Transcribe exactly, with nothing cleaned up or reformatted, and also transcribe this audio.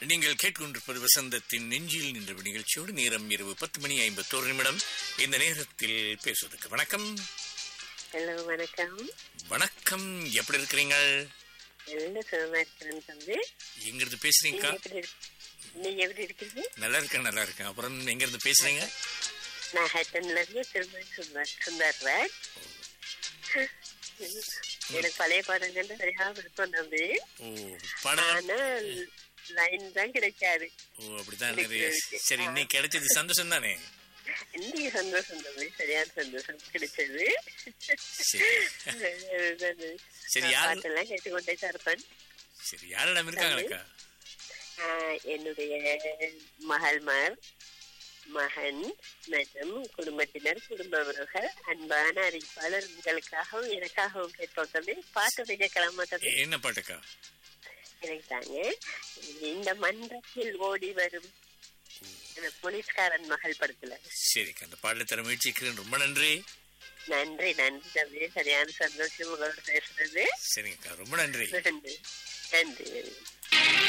நீங்கள் கேட்கொண்டிருப்பது வசந்தத்தின் நெஞ்சில் நின்ற நிகழ்ச்சியோடு நேரம் இரவு பத்து மணி ஐம்பத்தோரு நிமிடம். இந்த நேரத்தில் பேசுவதற்கு வணக்கம். ஹலோ, வணக்கம். வணக்கம், எப்படி இருக்கிறீங்க? நல்ல சுகமா இருக்கிறேன் தம்பி. எங்க இருந்து பேசுறீங்க? நீங்க எப்படி இருக்கீங்க? நல்லா இருக்கேன், நல்லா இருக்கேன். அப்புறம் எங்க இருந்து பேசுறீங்க? நான் ஹட்டன்ல இருந்து திருமணம் சுந்தர் சுந்தர்ராஜ். எனக்கு பழைய பாடங்கள் சரியா விருப்பம் தம்பி. ஓ, பாடல். ஆனா லைன் தான் கிடைக்காது. ஓ, அப்படிதான். சரி, இன்னைக்கு கிடைச்சது சந்தோஷம் தானே? இன்னைக்கு சந்தோஷம் தம்பி, சரியான சந்தோஷம் கிடைச்சது. சரி, பாட்டெல்லாம் கேட்டுக்கொண்டே இருப்பேன். சரி, யாரிடம் இருக்காங்களா? என்னுடைய மகள்மார், மகன் மற்றும் குடும்பத்தினர், குடும்ப உறவுகள், அன்பான அறிவிப்பாளர் உங்களுக்காகவும் எனக்காகவும் கேட்போம். பாட்டு வைக்க கிளம்ப. என்ன பாட்டுக்கா? எனக்கு தாங்க இந்த மன்றத்தில் ஓடி வரும் போலீஸ்காரன் மகள் படத்துல. சரி, அந்த பாடலை தர முயற்சிக்கிறேன். ரொம்ப நன்றி. நன்றி நன்றி தம்பி, சரியான சந்தோஷம் உங்களோட பேசுறது. சரிங்கக்கா, ரொம்ப நன்றி. நன்றி நன்றி.